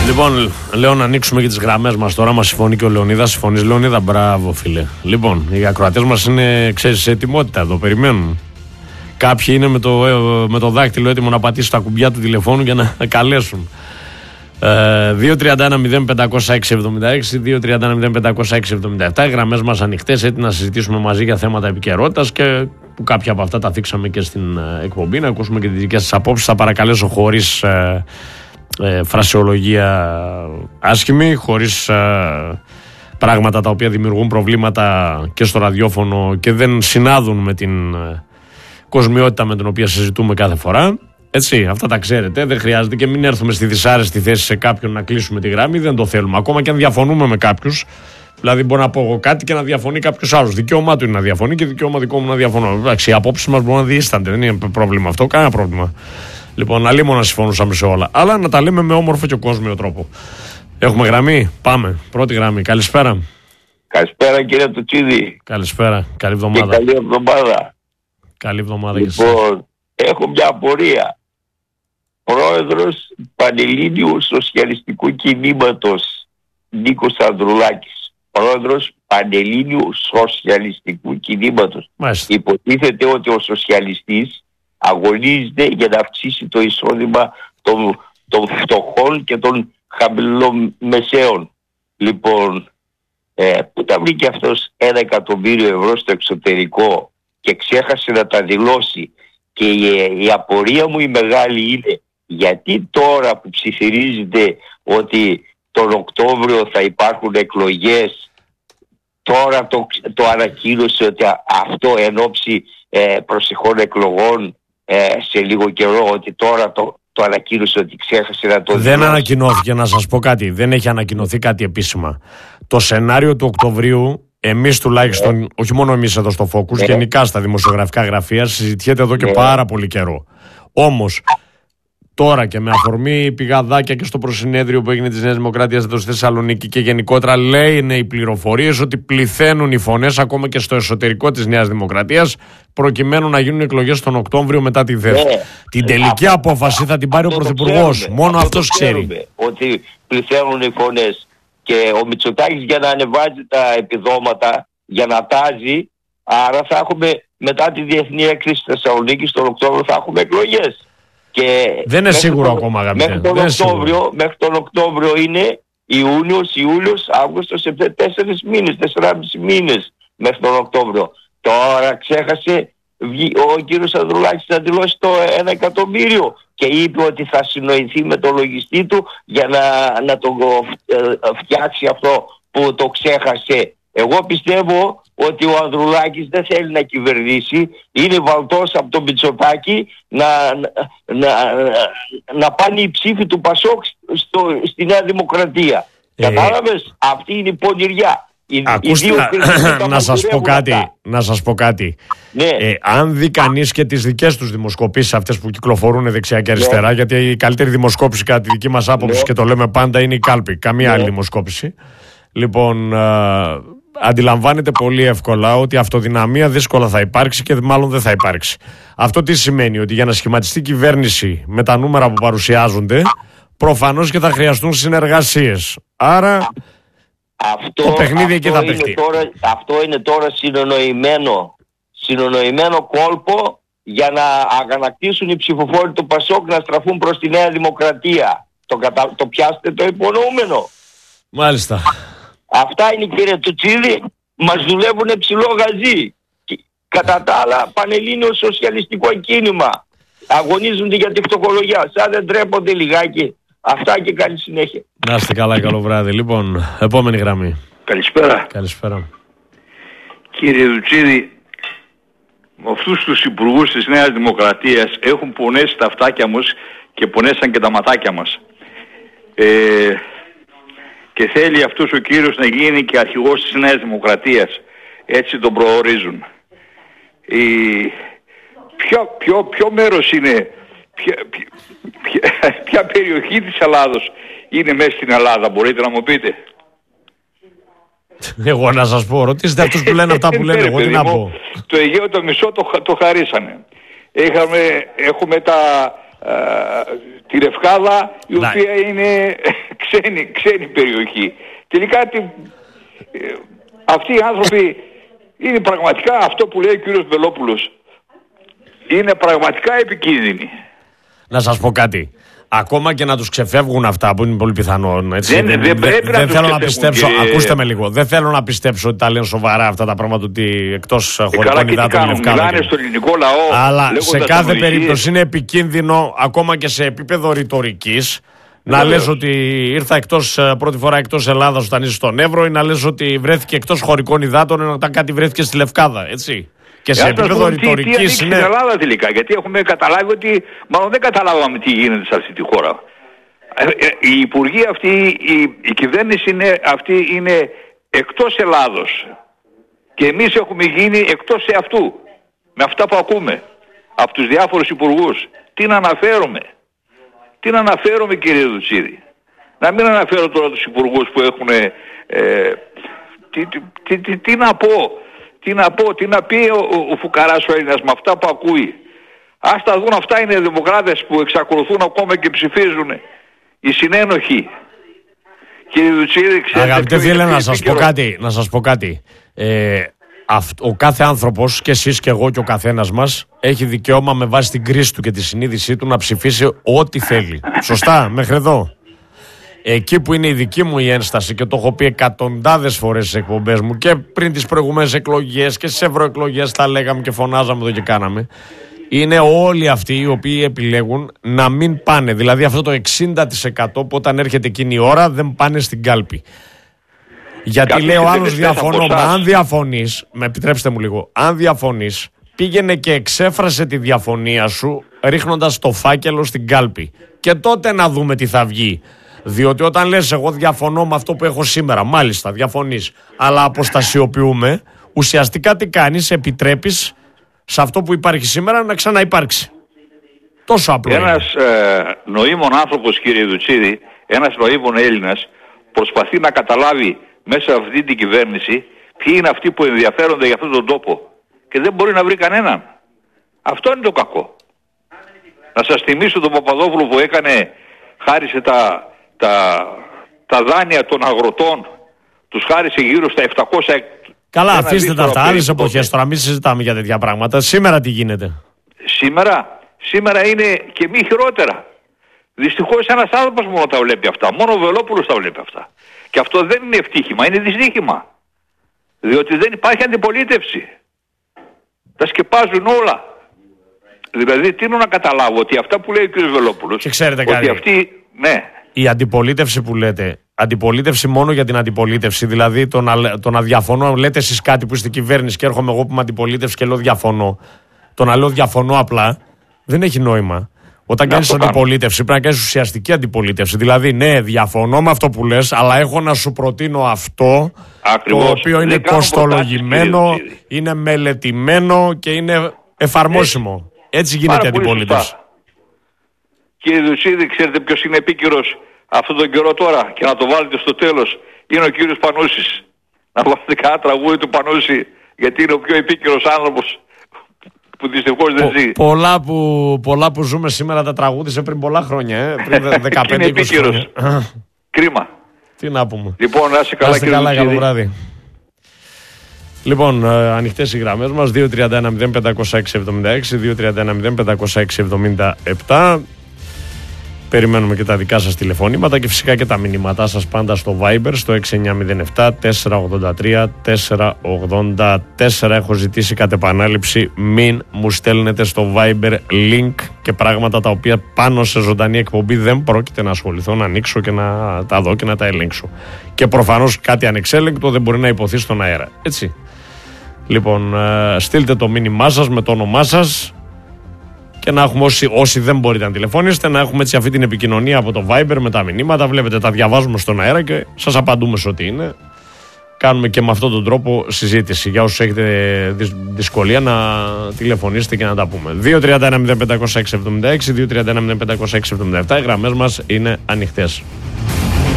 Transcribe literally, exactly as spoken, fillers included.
Λοιπόν, λέω να ανοίξουμε και τις γραμμές μας τώρα. Μας συμφωνεί και ο Λεωνίδας. Συμφωνείς, Λεωνίδα? Μπράβο, φίλε. Λοιπόν, οι ακροατές μας είναι, ξέρεις, σε ετοιμότητα εδώ, περιμένουν. Κάποιοι είναι με το, με το δάκτυλο έτοιμο να πατήσουν τα κουμπιά του τηλεφώνου για να καλέσουν. Ε, δύο τρία ένα μηδέν πέντε μηδέν έξι εβδομήντα έξι, δύο τρία ένα μηδέν πέντε μηδέν έξι εβδομήντα επτά. Οι γραμμές μας ανοιχτές, έτοιμοι να συζητήσουμε μαζί για θέματα επικαιρότητας και που κάποια από αυτά τα θίξαμε και στην εκπομπή. Να ακούσουμε και τις δικές σας απόψεις. Θα παρακαλέσω χωρίς ε, ε, φρασιολογία άσχημη, χωρίς ε, πράγματα τα οποία δημιουργούν προβλήματα και στο ραδιόφωνο και δεν συνάδουν με την ε, κοσμιότητα με την οποία συζητούμε κάθε φορά. Έτσι, αυτά τα ξέρετε. Δεν χρειάζεται και μην έρθουμε στη δυσάρεστη θέση σε κάποιον να κλείσουμε τη γραμμή. Δεν το θέλουμε. Ακόμα και αν διαφωνούμε με κάποιους. Δηλαδή, μπορώ να πω εγώ κάτι και να διαφωνεί κάποιος άλλος. Δικαίωμά του είναι να διαφωνεί και δικαίωμα δικό μου να διαφωνώ. Εντάξει, οι απόψεις μας μπορούν να διήστανται. Δεν είναι πρόβλημα αυτό. Κανένα πρόβλημα. Λοιπόν, αλλήμον να συμφωνούσαμε σε όλα. Αλλά να τα λέμε με όμορφο και κόσμιο τρόπο. Έχουμε γραμμή. Πάμε. Πρώτη γραμμή. Καλησπέρα. Καλησπέρα, κύριε Τουτσίδη. Καλησπέρα. Καλή εβδομάδα. Και καλή εβδομάδα. Καλή εβδομάδα. Λοιπόν, έχω μια απορία. Πρόεδρος Πανελλήνιου Σοσιαλιστικού Κινήματος Νίκος Ανδρουλάκης. Πρόεδρος Πανελλήνιου Σοσιαλιστικού Κινήματος. Μάλιστα. Υποτίθεται ότι ο σοσιαλιστής αγωνίζεται για να αυξήσει το εισόδημα των, των φτωχών και των χαμηλομεσαίων. Λοιπόν, ε, πού τα βρήκε αυτός ένα εκατομμύριο ευρώ στο εξωτερικό και ξέχασε να τα δηλώσει? Και η, η απορία μου η μεγάλη είναι γιατί τώρα που ψιθυρίζεται ότι τον Οκτώβριο θα υπάρχουν εκλογές, τώρα το, το ανακοίνωσε ότι αυτό εν ώψη ε, προσεχών εκλογών ε, σε λίγο καιρό, ότι τώρα το, το ανακοίνωσε ότι ξέχασε να το δηλώσει. Δεν ανακοινώθηκε, να σας πω κάτι. Δεν έχει ανακοινωθεί κάτι επίσημα. Το σενάριο του Οκτωβρίου, εμείς τουλάχιστον, yeah. όχι μόνο εμείς εδώ στο Focus, yeah. γενικά στα δημοσιογραφικά γραφεία, συζητιέται εδώ και yeah. πάρα πολύ καιρό. Όμως, τώρα και με αφορμή πηγαδάκια και στο προσυνέδριο που έγινε της Νέας Δημοκρατίας εδώ στη Θεσσαλονίκη και γενικότερα λένε οι πληροφορίες ότι πληθαίνουν οι φωνές ακόμα και στο εσωτερικό της Νέας Δημοκρατίας προκειμένου να γίνουν εκλογές τον Οκτώβριο μετά τη δεύτερη. Yeah. Την τελική yeah. απόφαση θα την πάρει ο Πρωθυπουργός. Μόνο αυτό αυτός ξέρει. Ότι πληθαίνουν οι φωνές. Και ο Μητσοτάκης για να ανεβάζει τα επιδόματα, για να τάζει, άρα θα έχουμε μετά τη διεθνή έκρηξη της Θεσσαλονίκης τον Οκτώβριο θα έχουμε εκλογές. Και δεν είναι σίγουρο τον, ακόμα, αγαπητέ. Μέχρι τον, Οκτώβριο, μέχρι τον Οκτώβριο είναι Ιούνιος, Ιούλιος, Αύγουστος, Σεπτέμβριος, τέσσερις μήνες, τεσσεράμισι μήνες μέχρι τον Οκτώβριο. Τώρα ξέχασε ο κύριος Ανδρουλάκης να δηλώσει το ένα εκατομμύριο και είπε ότι θα συνοηθεί με το λογιστή του για να, να το φτιάξει αυτό που το ξέχασε. Εγώ πιστεύω ότι ο Ανδρουλάκης δεν θέλει να κυβερνήσει, είναι βαλτός από τον Μητσοτάκη να, να, να, να πάνε οι ψήφοι του Πασόκ στο, στη Νέα Δημοκρατία. Ε, Κατάλαβες, αυτή είναι η πονηριά. Ακούστε, να σας πω κάτι, να σας πω κάτι. Ναι. Ε, αν δει κανείς και τις δικές τους δημοσκοπήσεις αυτές που κυκλοφορούν δεξιά και αριστερά, ναι. γιατί η καλύτερη δημοσκόπηση κατά τη δική μας άποψη, ναι. και το λέμε πάντα, είναι η κάλπη, καμία ναι. άλλη δημοσκόπηση. Λοιπόν, α, αντιλαμβάνεται πολύ εύκολα ότι αυτοδυναμία δύσκολα θα υπάρξει και μάλλον δεν θα υπάρξει. Αυτό τι σημαίνει? Ότι για να σχηματιστεί κυβέρνηση με τα νούμερα που παρουσιάζονται, προφανώς και θα χρειαστούν συνεργασίες. Άρα αυτό, το παιχνίδι εκεί θα είναι παιχτεί. Τώρα, αυτό είναι τώρα συνονοημένο, συνονοημένο κόλπο για να αγανακτήσουν οι ψηφοφόροι του Πασόκ να στραφούν προς τη Νέα Δημοκρατία. Το, κατα... το πιάστε το υπονοούμενο. Μάλιστα. Αυτά είναι, κύριε Τουτσίδη, μας δουλεύουν ψηλό γαζί. Κατά τα άλλα, Πανελλήνιο Σοσιαλιστικό Κίνημα. Αγωνίζονται για τη φτωχολογία. Σαν δεν τρέπονται λιγάκι. Αυτά και καλή συνέχεια. Να είστε καλά, καλό βράδυ. Λοιπόν, επόμενη γραμμή. Καλησπέρα. Καλησπέρα. Κύριε Τουτσίδη, με αυτούς τους υπουργούς της Νέας Δημοκρατίας έχουν πονέσει τα αυτάκια μας και πονέσαν και τα ματάκια μας. Ε, και θέλει αυτός ο κύριος να γίνει και αρχηγός της Νέας Δημοκρατίας. Έτσι τον προορίζουν. Η... Ποιο, ποιο, ποιο μέρος είναι, ποια, ποια, ποια περιοχή της Ελλάδος είναι μέσα στην Ελλάδα, μπορείτε να μου πείτε? Εγώ να σας πω, ρωτήστε αυτούς που λένε αυτά που λένε, εγώ τι να πω. Το Αιγαίο το μισό το, το χαρίσανε. Είχαμε, έχουμε τα, α, τη Ρευκάδα η να. οποία είναι ξένη, ξένη περιοχή. Τελικά τι, ε, αυτοί οι άνθρωποι είναι πραγματικά αυτό που λέει ο κύριος Βελόπουλος. Είναι πραγματικά επικίνδυνοι. Να σας πω κάτι. Ακόμα και να τους ξεφεύγουν αυτά που είναι πολύ πιθανό. Έτσι, δεν, δεν, δεν πρέπει δεν να θέλω να πιστέψω. Και... Ακούστε με λίγο. Δεν θέλω να πιστέψω ότι τα λένε σοβαρά αυτά τα πράγματα, ότι εκτός χωρικών υδάτων μιλάνε στον ελληνικό λαό. Αλλά σε κάθε περίπτωση είναι επικίνδυνο, ακόμα και σε επίπεδο ρητορικής, να λες ότι ήρθα εκτός, πρώτη φορά εκτός Ελλάδας όταν είσαι στον Εύρο, ή να λες ότι βρέθηκε εκτός χωρικών υδάτων όταν κάτι βρέθηκε στη Λευκάδα. Έτσι. Και σε επίπεδο ρητορικής είναι. Στην Ελλάδα τελικά, γιατί έχουμε καταλάβει ότι. Μάλλον δεν καταλάβαμε τι γίνεται σε αυτή τη χώρα. Οι υπουργοί αυτοί, η, η κυβέρνηση είναι, αυτή είναι εκτός Ελλάδος. Και εμείς έχουμε γίνει εκτός σε αυτού. Με αυτά που ακούμε από τους διάφορους υπουργούς. Τι να αναφέρομαι. Τι να αναφέρομαι, κύριε Δουτσίδη. Να μην αναφέρω τώρα τους υπουργούς που έχουν. Ε, τι, τι, τι, τι, τι να πω. Τι να πω, τι να πει ο, ο, ο Φουκαράς ο Έλληνας με αυτά που ακούει. Ας τα δουν, αυτά είναι δημοκράτες που εξακολουθούν ακόμα και ψηφίζουν. Οι συνένοχοι. Κύριε Δουτσίδη, ξέρετε. Αγαπητέ φίλε, να σας πω κάτι. Να σας πω κάτι. Ε, αυ, ο κάθε άνθρωπος, και εσείς και εγώ και ο καθένας μας, έχει δικαίωμα με βάση την κρίση του και τη συνείδησή του να ψηφίσει ό,τι θέλει. Σωστά, μέχρι εδώ. Εκεί που είναι η δική μου η ένσταση, και το έχω πει εκατοντάδες φορές στις εκπομπές μου και πριν τις προηγούμενες εκλογές και στις ευρωεκλογές, τα λέγαμε και φωνάζαμε εδώ και κάναμε, είναι όλοι αυτοί οι οποίοι επιλέγουν να μην πάνε. Δηλαδή αυτό το εξήντα τοις εκατό που όταν έρχεται εκείνη η ώρα δεν πάνε στην κάλπη. Γιατί Κάποιοι λέει ο άλλος διαφωνώ, μα αν διαφωνείς, με επιτρέψτε μου λίγο, αν διαφωνείς, πήγαινε και εξέφρασε τη διαφωνία σου ρίχνοντας το φάκελο στην κάλπη. Και τότε να δούμε τι θα βγει. Διότι όταν λες εγώ διαφωνώ με αυτό που έχω σήμερα, μάλιστα διαφωνείς, αλλά αποστασιοποιούμε, ουσιαστικά τι κάνεις, επιτρέπεις σε αυτό που υπάρχει σήμερα να ξαναυπάρξει. Τόσο απλό. Ένας ε, νοήμων άνθρωπος, κύριε Δουτσίδη, ένας νοήμων Έλληνας, προσπαθεί να καταλάβει μέσα από αυτή την κυβέρνηση ποιοι είναι αυτοί που ενδιαφέρονται για αυτόν τον τόπο. Και δεν μπορεί να βρει κανέναν. Αυτό είναι το κακό. Να σας θυμίσω τον Παπαδόπουλο που έκανε, χάρισε τα... Τα, τα δάνεια των αγροτών, τους χάρισε γύρω στα επτακόσια. Καλά, αφήστε τα αυτά. Άλλες εποχές τώρα, μην συζητάμε για τέτοια πράγματα. Σήμερα τι γίνεται? Σήμερα, σήμερα είναι και μη χειρότερα. Δυστυχώς ένας άνθρωπος μόνο τα βλέπει αυτά. Μόνο ο Βελόπουλος τα βλέπει αυτά. Και αυτό δεν είναι ευτύχημα, είναι δυστύχημα. Διότι δεν υπάρχει αντιπολίτευση. Τα σκεπάζουν όλα. Δηλαδή, τι είναι να καταλάβω, ότι αυτά που λέει ο κ. Βελόπουλος. Και ξέρετε ότι κάτι. Αυτή, ναι. Η αντιπολίτευση που λέτε, αντιπολίτευση μόνο για την αντιπολίτευση, δηλαδή το να, το να διαφωνώ, λέτε εσείς κάτι που είστε κυβέρνηση και έρχομαι εγώ που είμαι αντιπολίτευση και λέω διαφωνώ. Το να λέω διαφωνώ απλά δεν έχει νόημα. Όταν κάνεις αντιπολίτευση πρέπει να κάνεις ουσιαστική αντιπολίτευση. Δηλαδή, ναι, διαφωνώ με αυτό που λες, αλλά έχω να σου προτείνω αυτό. Ακριβώς. Το οποίο είναι κοστολογημένο, είναι μελετημένο και είναι εφαρμόσιμο. Έτσι, Έτσι γίνεται η αντιπολίτευση. Κύριε Δουτσίδη, ξέρετε ποιος είναι επίκαιρος αυτόν τον καιρό τώρα, και να το βάλετε στο τέλος? Είναι ο κύριος Πανούσης. Να βάλετε κανένα τραγούδι του Πανούση, γιατί είναι ο πιο επίκαιρος άνθρωπος που δυστυχώς δεν ζει. Πολλά που, πολλά που ζούμε σήμερα τα τραγούδισε πριν πολλά χρόνια, ε? Πριν δεκαπέντε είκοσι χρόνια. Κρίμα. Τι να πούμε. Λοιπόν, να είσαι καλά, κύριε καλά, καλό βράδυ. Λοιπόν, ε, ανοιχτές οι γραμμές μας, δύο τρία ένα μηδέν πέντε μηδέν έξι επτά έξι, δύο τρία ένα μηδέν πέντε έξι επτά επτά. Περιμένουμε και τα δικά σας τηλεφωνήματα και φυσικά και τα μηνύματά σας πάντα στο Viber, στο έξι εννιά μηδέν επτά τέσσερα ογδόντα τρία τέσσερα ογδόντα τέσσερα. Έχω ζητήσει κατ' επανάληψη μην μου στέλνετε στο Viber link και πράγματα τα οποία πάνω σε ζωντανή εκπομπή δεν πρόκειται να ασχοληθώ, να ανοίξω και να τα δω και να τα ελέγξω. Και προφανώς κάτι ανεξέλεγκτο δεν μπορεί να υποθεί στον αέρα. Έτσι. Λοιπόν, στείλτε το μήνυμά σας με το όνομά σας, και να έχουμε όσοι, όσοι δεν μπορείτε να τηλεφωνήσετε, να έχουμε έτσι αυτή την επικοινωνία από το Viber με τα μηνύματα. Βλέπετε, τα διαβάζουμε στον αέρα και σας απαντούμε σε ό,τι είναι. Κάνουμε και με αυτόν τον τρόπο συζήτηση. Για όσους έχετε δυσκολία να τηλεφωνήσετε και να τα πούμε. δύο τρία ένα μηδέν πέντε έξι επτά έξι, δύο τρία ένα μηδέν πέντε έξι επτά επτά. Οι γραμμές μας είναι ανοιχτές.